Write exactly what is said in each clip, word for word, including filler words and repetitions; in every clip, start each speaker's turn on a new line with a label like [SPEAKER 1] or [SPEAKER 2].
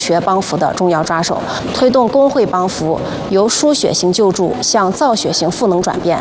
[SPEAKER 1] 学帮扶的重要抓手，推动工会帮扶由输血型救助向造血型赋能转变。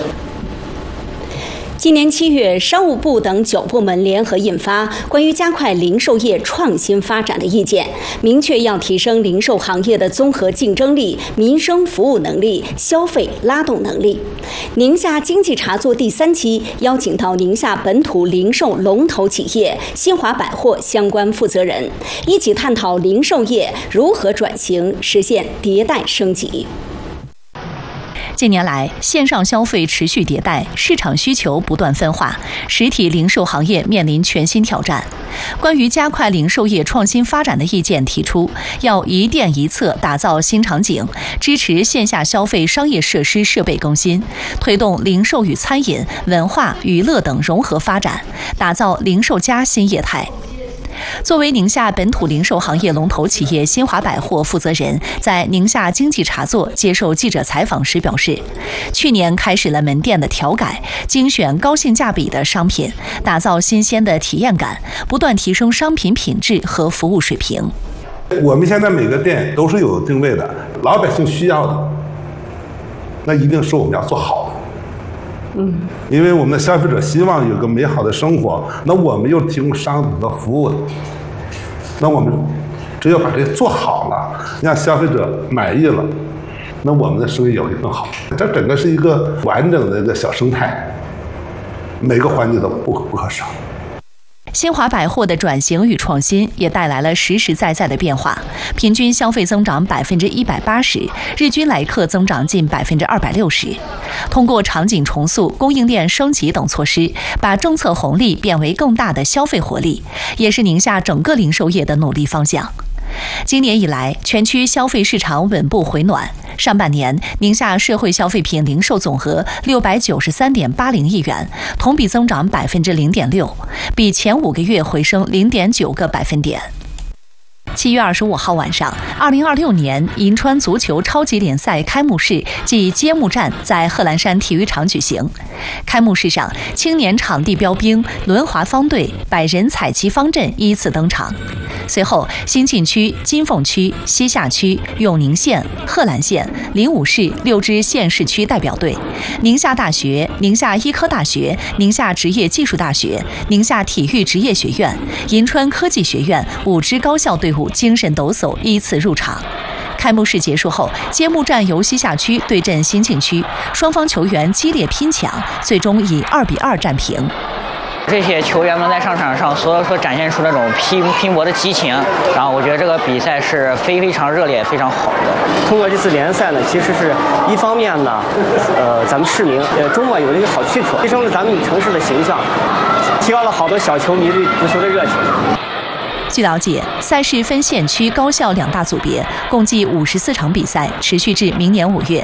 [SPEAKER 2] 今年七月，商务部等九部门联合印发关于加快零售业创新发展的意见，明确要提升零售行业的综合竞争力、民生服务能力、消费拉动能力。宁夏经济茶座第三期邀请到宁夏本土零售龙头企业新华百货相关负责人，一起探讨零售业如何转型，实现迭代升级。
[SPEAKER 3] 近年来，线上消费持续迭代，市场需求不断分化，实体零售行业面临全新挑战。关于加快零售业创新发展的意见提出，要一店一策打造新场景，支持线下消费商业设施设备更新，推动零售与餐饮、文化、娱乐等融合发展，打造零售加新业态。作为宁夏本土零售行业龙头企业新华百货负责人，在宁夏经济茶座接受记者采访时表示，去年开始了门店的调改，精选高性价比的商品，打造新鲜的体验感，不断提升商品品质和服务水平。
[SPEAKER 4] 我们现在每个店都是有定位的，老百姓需要的，那一定是我们要做好的。嗯，因为我们的消费者希望有个美好的生活，那我们又提供商品和服务，那我们只有把这做好了，让消费者满意了，那我们的生意也会更好。这整个是一个完整的一个小生态，每个环节都不可不可少。
[SPEAKER 3] 新华百货的转型与创新也带来了实实在在的变化，平均消费增长百分之一百八十，日均来客增长近百分之二百六十。通过场景重塑、供应链升级等措施，把政策红利变为更大的消费活力，也是宁夏整个零售业的努力方向。今年以来，全区消费市场稳步回暖。上半年，宁夏社会消费品零售总额六百九十三点八零亿元，同比增长百分之零点六，比前五个月回升零点九个百分点。七月二十五号晚上，二零二六年银川足球超级联赛开幕式暨揭幕战在贺兰山体育场举行。开幕式上，青年场地标兵轮滑方队、百人彩旗方阵依次登场。随后，新沁区、金凤区、西夏区、永宁县、贺兰县、灵武市六支县市区代表队，宁夏大学、宁夏医科大学、宁夏职业技术大学、宁夏体育职业学院、银川科技学院五支高校队伍精神抖擞依次入场。开幕式结束后，揭幕战由西夏区对阵新沁区，双方球员激烈拼抢，最终以二比二战平。
[SPEAKER 5] 这些球员们在上场上所所展现出那种拼拼搏的激情，然后我觉得这个比赛是非非常热烈、非常好的。
[SPEAKER 6] 通过这次联赛呢，其实是一方面呢，呃，咱们市民呃周末有了一个好去处，提升了咱们城市的形象，提高了好多小球迷对足球的热情。
[SPEAKER 3] 据了解，赛事分县区、高校两大组别，共计五十四场比赛，持续至明年五月。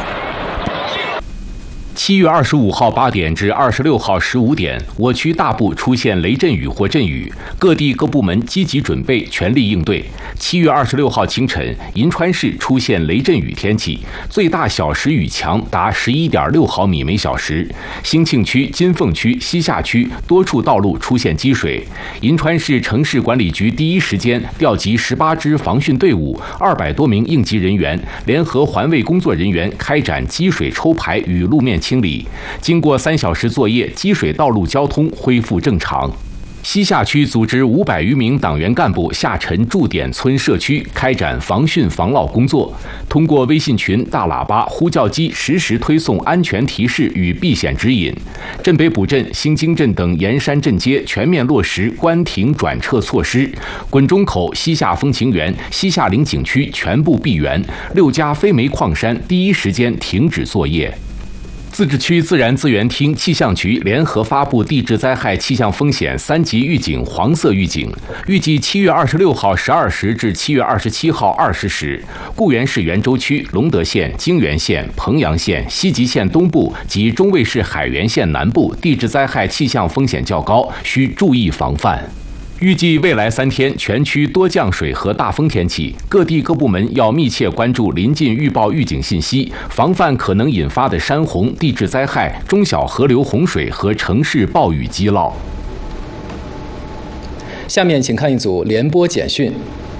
[SPEAKER 7] 七月二十五号八点至二十六号十五点，我区大部出现雷阵雨或阵雨，各地各部门积极准备，全力应对。七月二十六号清晨，银川市出现雷阵雨天气，最大小时雨强达十一点六毫米每小时。兴庆区、金凤区、西夏区多处道路出现积水。银川市城市管理局第一时间调集十八支防汛队伍、二百多名应急人员，联合环卫工作人员开展积水抽排与路面清理。经过三小时作业，积水道路交通恢复正常。西夏区组织五百余名党员干部下沉驻点村社区，开展防汛防涝工作。通过微信群、大喇叭、呼叫机实时推送安全提示与避险指引。镇北堡镇、新京镇等沿山镇街全面落实关停转撤措施。滚钟口、西夏风情园、西夏陵景区全部闭园，六家非煤矿山第一时间停止作业。自治区自然资源厅、气象局联合发布地质灾害气象风险三级预警黄色预警，预计七月二十六号十二时至七月二十七号二十时，固原市元州区、隆德县、泾源县、彭阳县、西吉县东部及中卫市海原县南部地质灾害气象风险较高，需注意防范。预计未来三天全区多降水和大风天气，各地各部门要密切关注临近预报预警信息，防范可能引发的山洪、地质灾害、中小河流洪水和城市暴雨积涝。
[SPEAKER 8] 下面请看一组联播简讯。